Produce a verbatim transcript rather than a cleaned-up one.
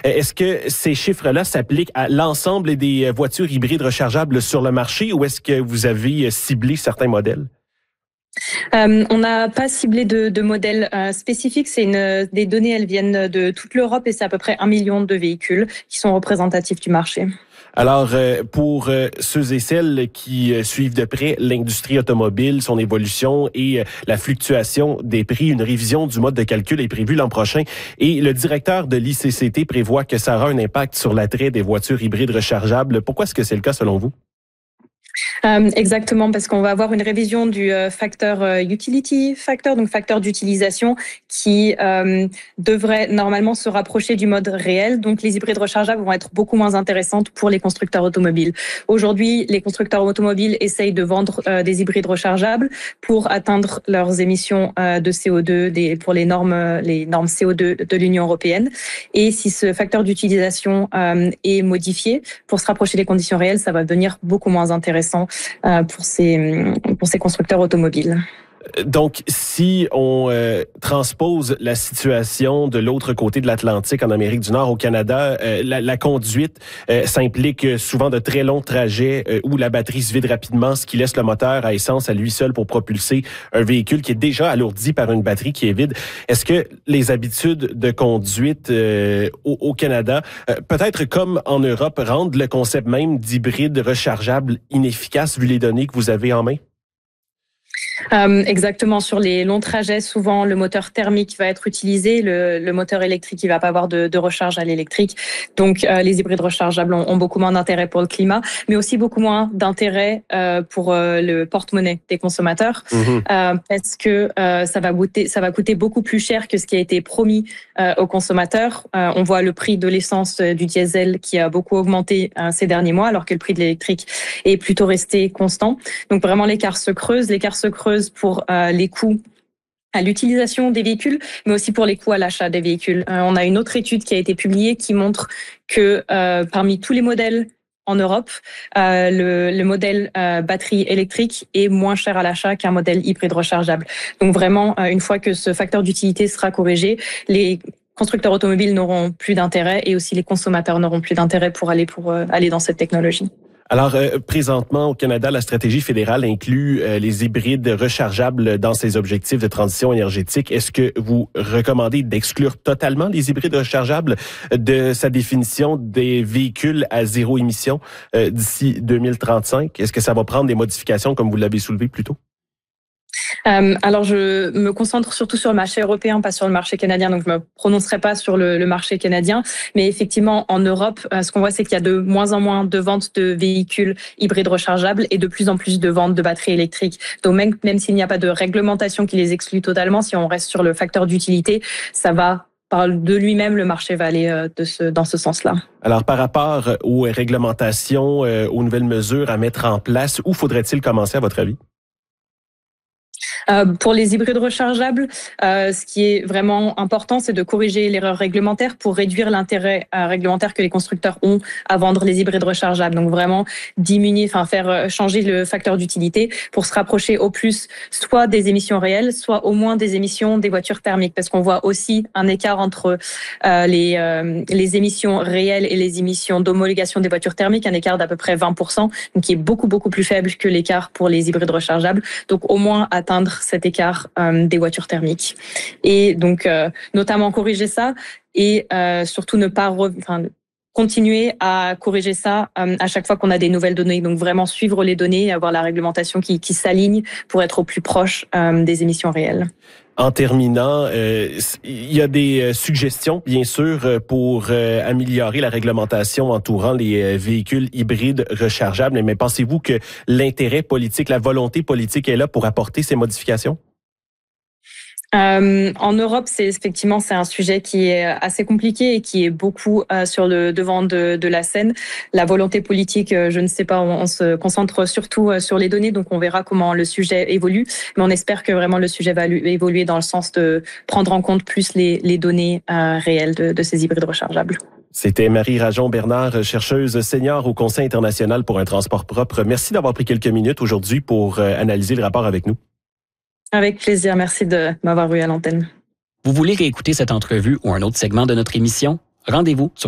Est-ce que ces chiffres-là s'appliquent à l'ensemble des voitures hybrides rechargeables sur le marché ou est-ce que vous avez ciblé certains modèles? Euh, on n'a pas ciblé de, de modèle euh, spécifique. C'est une, des données, elles viennent de toute l'Europe et c'est à peu près un million de véhicules qui sont représentatifs du marché. Alors, euh, pour euh, ceux et celles qui euh, suivent de près l'industrie automobile, son évolution et euh, la fluctuation des prix, une révision du mode de calcul est prévue l'an prochain. Et le directeur de l'I C C T prévoit que ça aura un impact sur l'attrait des voitures hybrides rechargeables. Pourquoi est-ce que c'est le cas selon vous? Euh, exactement, parce qu'on va avoir une révision du euh, facteur euh, utility factor, donc facteur d'utilisation, qui euh, devrait normalement se rapprocher du mode réel. Donc les hybrides rechargeables vont être beaucoup moins intéressantes pour les constructeurs automobiles. Aujourd'hui, les constructeurs automobiles essayent de vendre euh, des hybrides rechargeables pour atteindre leurs émissions euh, de C O deux des, pour les normes, les normes C O deux de l'Union européenne. Et si ce facteur d'utilisation euh, est modifié pour se rapprocher des conditions réelles, ça va devenir beaucoup moins intéressant pour ces, pour ces constructeurs automobiles. Donc, si on euh, transpose la situation de l'autre côté de l'Atlantique, en Amérique du Nord, au Canada, euh, la, la conduite euh, s'implique souvent de très longs trajets euh, où la batterie se vide rapidement, ce qui laisse le moteur à essence à lui seul pour propulser un véhicule qui est déjà alourdi par une batterie qui est vide. Est-ce que les habitudes de conduite euh, au, au Canada, euh, peut-être comme en Europe, rendent le concept même d'hybride rechargeable inefficace vu les données que vous avez en main? Euh, exactement, sur les longs trajets, souvent le moteur thermique va être utilisé, le, le moteur électrique, il va pas avoir de, de recharge à l'électrique. Donc euh, les hybrides rechargeables ont, ont beaucoup moins d'intérêt pour le climat, mais aussi beaucoup moins d'intérêt euh, pour euh, le porte-monnaie des consommateurs, mmh. euh, parce que euh, ça va coûter, ça va coûter beaucoup plus cher que ce qui a été promis euh, aux consommateurs. Euh, on voit le prix de l'essence euh, du diesel qui a beaucoup augmenté euh, ces derniers mois, alors que le prix de l'électrique est plutôt resté constant. Donc vraiment l'écart se creuse, l'écart se creuse pour euh, les coûts à l'utilisation des véhicules, mais aussi pour les coûts à l'achat des véhicules. Euh, on a une autre étude qui a été publiée qui montre que euh, parmi tous les modèles en Europe, euh, le, le modèle euh, batterie électrique est moins cher à l'achat qu'un modèle hybride rechargeable. Donc vraiment, euh, une fois que ce facteur d'utilité sera corrigé, les constructeurs automobiles n'auront plus d'intérêt et aussi les consommateurs n'auront plus d'intérêt pour aller, pour, euh, aller dans cette technologie. Alors, euh, présentement, au Canada, la stratégie fédérale inclut euh, les hybrides rechargeables dans ses objectifs de transition énergétique. Est-ce que vous recommandez d'exclure totalement les hybrides rechargeables de sa définition des véhicules à zéro émission euh, d'ici deux mille trente-cinq? Est-ce que ça va prendre des modifications comme vous l'avez soulevé plus tôt? Euh, alors, je me concentre surtout sur le marché européen, pas sur le marché canadien, donc je me prononcerai pas sur le, le marché canadien. Mais effectivement, en Europe, euh, ce qu'on voit, c'est qu'il y a de moins en moins de ventes de véhicules hybrides rechargeables et de plus en plus de ventes de batteries électriques. Donc même, même s'il n'y a pas de réglementation qui les exclut totalement, si on reste sur le facteur d'utilité, ça va par de lui-même, le marché va aller de ce, dans ce sens-là. Alors, par rapport aux réglementations, euh, aux nouvelles mesures à mettre en place, où faudrait-il commencer à votre avis? Euh, pour les hybrides rechargeables, euh, ce qui est vraiment important, c'est de corriger l'erreur réglementaire pour réduire l'intérêt euh, réglementaire que les constructeurs ont à vendre les hybrides rechargeables. Donc vraiment diminuer, enfin faire changer le facteur d'utilité pour se rapprocher au plus soit des émissions réelles, soit au moins des émissions des voitures thermiques, parce qu'on voit aussi un écart entre euh, les euh, les émissions réelles et les émissions d'homologation des voitures thermiques, un écart d'à peu près vingt pour cent, donc qui est beaucoup beaucoup plus faible que l'écart pour les hybrides rechargeables. Donc au moins atteindre cet écart euh, des voitures thermiques. Et donc, euh, notamment corriger ça et euh, surtout ne pas... Re... Enfin, continuer à corriger ça euh, à chaque fois qu'on a des nouvelles données. Donc, vraiment suivre les données et avoir la réglementation qui, qui s'aligne pour être au plus proche euh, des émissions réelles. En terminant, euh, il y a des suggestions, bien sûr, pour euh, améliorer la réglementation entourant les euh, véhicules hybrides rechargeables. Mais pensez-vous que l'intérêt politique, la volonté politique est là pour apporter ces modifications? Euh, en Europe, c'est effectivement c'est un sujet qui est assez compliqué et qui est beaucoup euh, sur le devant de, de la scène. La volonté politique, euh, je ne sais pas, on, on se concentre surtout euh, sur les données, donc on verra comment le sujet évolue. Mais on espère que vraiment le sujet va évoluer dans le sens de prendre en compte plus les, les données euh, réelles de, de ces hybrides rechargeables. C'était Marie Rajon-Bernard, chercheuse senior au Conseil international pour un transport propre. Merci d'avoir pris quelques minutes aujourd'hui pour euh, analyser le rapport avec nous. Avec plaisir. Merci de m'avoir eu à l'antenne. Vous voulez réécouter cette entrevue ou un autre segment de notre émission? Rendez-vous sur